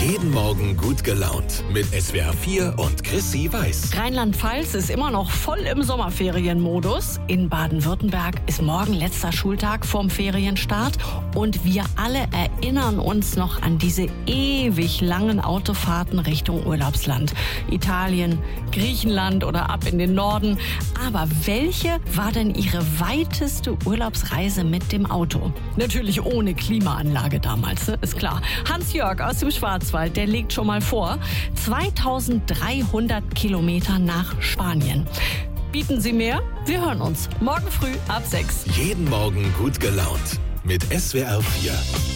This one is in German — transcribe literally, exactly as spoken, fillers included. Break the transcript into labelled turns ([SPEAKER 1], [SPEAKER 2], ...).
[SPEAKER 1] Jeden Morgen gut gelaunt mit S W R vier und Chrissy Weiß.
[SPEAKER 2] Rheinland-Pfalz ist immer noch voll im Sommerferienmodus. In Baden-Württemberg ist morgen letzter Schultag vorm Ferienstart. Und wir alle erinnern uns noch an diese ewig langen Autofahrten Richtung Urlaubsland. Italien, Griechenland oder ab in den Norden. Aber welche war denn Ihre weiteste Urlaubsreise mit dem Auto? Natürlich ohne Klimaanlage damals, ne? Ist klar. Hans-Jörg aus dem Schwarzwald, der legt schon mal vor. zweitausenddreihundert Kilometer nach Spanien. Bieten Sie mehr? Wir hören uns morgen früh ab sechs.
[SPEAKER 1] Jeden Morgen gut gelaunt mit S W R vier.